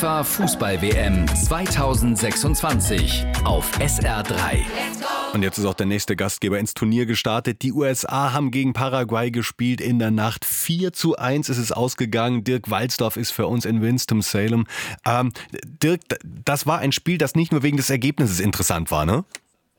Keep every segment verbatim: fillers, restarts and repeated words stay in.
FIFA Fußball-W M zweitausendsechsundzwanzig auf S R drei. Und jetzt ist auch der nächste Gastgeber ins Turnier gestartet. Die U S A haben gegen Paraguay gespielt in der Nacht. vier zu eins ist es ausgegangen. Dirk Walzdorf ist für uns in Winston-Salem. Ähm, Dirk, das war ein Spiel, das nicht nur wegen des Ergebnisses interessant war, ne?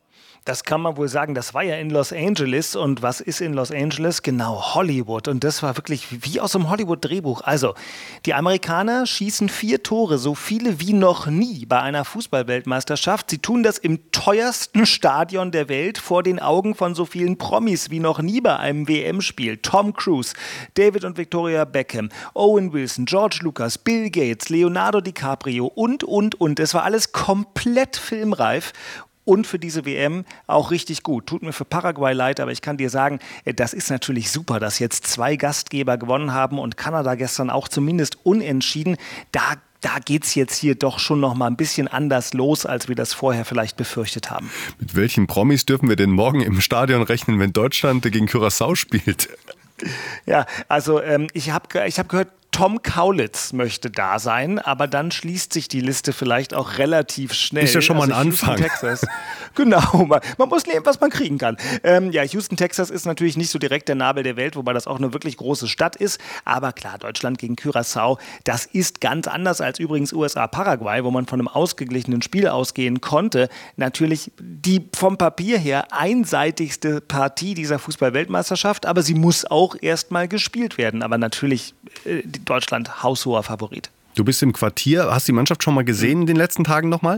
Das kann man wohl sagen, das war ja in Los Angeles. Und was ist in Los Angeles? Genau, Hollywood. Und das war wirklich wie aus einem Hollywood-Drehbuch. Also, die Amerikaner schießen vier Tore, so viele wie noch nie bei einer Fußball-Weltmeisterschaft. Sie tun das im teuersten Stadion der Welt vor den Augen von so vielen Promis wie noch nie bei einem W M-Spiel. Tom Cruise, David und Victoria Beckham, Owen Wilson, George Lucas, Bill Gates, Leonardo DiCaprio und, und, und. Es war alles komplett filmreif. Und für diese W M auch richtig gut. Tut mir für Paraguay leid, aber ich kann dir sagen, das ist natürlich super, dass jetzt zwei Gastgeber gewonnen haben und Kanada gestern auch zumindest unentschieden. Da, da geht es jetzt hier doch schon noch mal ein bisschen anders los, als wir das vorher vielleicht befürchtet haben. Mit welchen Promis dürfen wir denn morgen im Stadion rechnen, wenn Deutschland gegen Curaçao spielt? Ja, also ähm, ich habe ich hab gehört, Tom Kaulitz möchte da sein, aber dann schließt sich die Liste vielleicht auch relativ schnell. Ist ja schon mal ein also Anfang. Houston, Texas. Genau, man, man muss nehmen, was man kriegen kann. Ähm, ja, Houston, Texas ist natürlich nicht so direkt der Nabel der Welt, wobei das auch eine wirklich große Stadt ist. Aber klar, Deutschland gegen Curaçao, das ist ganz anders als übrigens U S A Paraguay, wo man von einem ausgeglichenen Spiel ausgehen konnte. Natürlich die vom Papier her einseitigste Partie dieser Fußball-Weltmeisterschaft, aber sie muss auch erstmal gespielt werden. Aber natürlich äh, Deutschland haushoher Favorit. Du bist im Quartier. Hast du die Mannschaft schon mal gesehen in den letzten Tagen nochmal?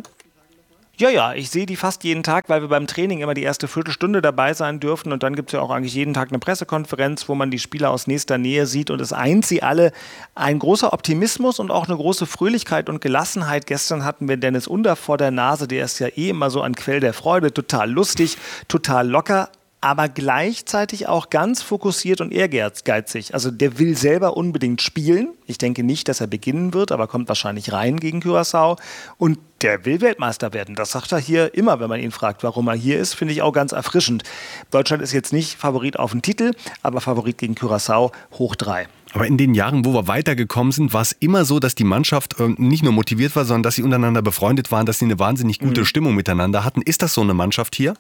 Ja, ja, ich sehe die fast jeden Tag, weil wir beim Training immer die erste Viertelstunde dabei sein dürfen. Und dann gibt es ja auch eigentlich jeden Tag eine Pressekonferenz, wo man die Spieler aus nächster Nähe sieht. Und es eint sie alle ein großer Optimismus und auch eine große Fröhlichkeit und Gelassenheit. Gestern hatten wir Dennis Under vor der Nase. Der ist ja eh immer so ein Quell der Freude. Total lustig, total locker, aber gleichzeitig auch ganz fokussiert und ehrgeizig. Also der will selber unbedingt spielen. Ich denke nicht, dass er beginnen wird, aber kommt wahrscheinlich rein gegen Curaçao. Und der will Weltmeister werden. Das sagt er hier immer, wenn man ihn fragt, warum er hier ist. Finde ich auch ganz erfrischend. Deutschland ist jetzt nicht Favorit auf den Titel, aber Favorit gegen Curaçao hoch drei. Aber in den Jahren, wo wir weitergekommen sind, war es immer so, dass die Mannschaft äh, nicht nur motiviert war, sondern dass sie untereinander befreundet waren, dass sie eine wahnsinnig gute mhm. Stimmung miteinander hatten. Ist das so eine Mannschaft hier?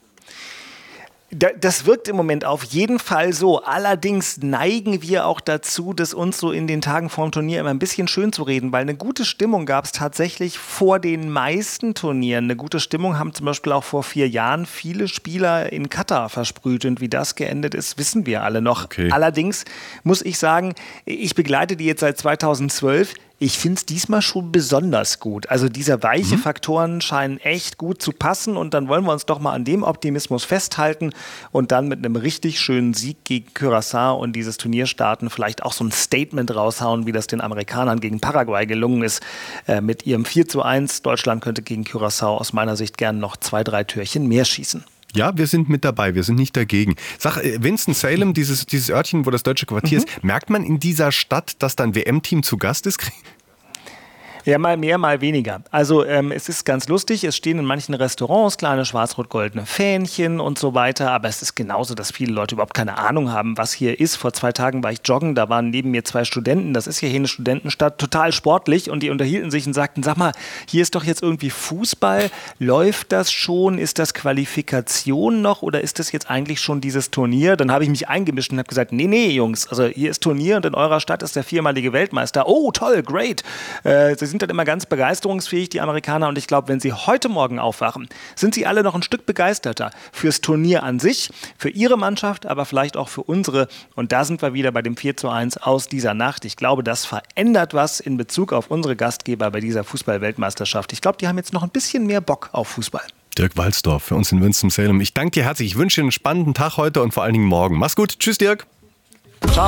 Das wirkt im Moment auf jeden Fall so. Allerdings neigen wir auch dazu, das uns so in den Tagen vor dem Turnier immer ein bisschen schön zu reden, weil eine gute Stimmung gab es tatsächlich vor den meisten Turnieren. Eine gute Stimmung haben zum Beispiel auch vor vier Jahren viele Spieler in Katar versprüht. Und wie das geendet ist, wissen wir alle noch. Okay. Allerdings muss ich sagen, ich begleite die jetzt seit zweitausendzwölf. Ich finde es diesmal schon besonders gut. Also diese weiche mhm. Faktoren scheinen echt gut zu passen und dann wollen wir uns doch mal an dem Optimismus festhalten und dann mit einem richtig schönen Sieg gegen Curaçao und dieses Turnier starten, vielleicht auch so ein Statement raushauen, wie das den Amerikanern gegen Paraguay gelungen ist, äh, mit ihrem vier zu eins. Deutschland könnte gegen Curaçao aus meiner Sicht gerne noch zwei, drei Türchen mehr schießen. Ja, wir sind mit dabei, wir sind nicht dagegen. Sag, Winston-Salem, dieses, dieses Örtchen, wo das deutsche Quartier mhm. ist, merkt man in dieser Stadt, dass da ein W M-Team zu Gast ist? Ja, mal mehr, mal weniger. Also ähm, es ist ganz lustig, es stehen in manchen Restaurants kleine schwarz-rot-goldene Fähnchen und so weiter, aber es ist genauso, dass viele Leute überhaupt keine Ahnung haben, was hier ist. Vor zwei Tagen war ich joggen, da waren neben mir zwei Studenten, das ist ja hier eine Studentenstadt, total sportlich und die unterhielten sich und sagten, sag mal, hier ist doch jetzt irgendwie Fußball, läuft das schon, ist das Qualifikation noch oder ist das jetzt eigentlich schon dieses Turnier? Dann habe ich mich eingemischt und habe gesagt, nee, nee, Jungs, also hier ist Turnier und in eurer Stadt ist der viermalige Weltmeister. Oh, toll, great. Äh, sie sind dann immer ganz begeisterungsfähig, die Amerikaner. Und ich glaube, wenn sie heute Morgen aufwachen, sind sie alle noch ein Stück begeisterter fürs Turnier an sich, für ihre Mannschaft, aber vielleicht auch für unsere. Und da sind wir wieder bei dem vier zu eins aus dieser Nacht. Ich glaube, das verändert was in Bezug auf unsere Gastgeber bei dieser Fußball-Weltmeisterschaft. Ich glaube, die haben jetzt noch ein bisschen mehr Bock auf Fußball. Dirk Walzdorf für uns in Winston-Salem. Ich danke dir herzlich. Ich wünsche dir einen spannenden Tag heute und vor allen Dingen morgen. Mach's gut. Tschüss, Dirk.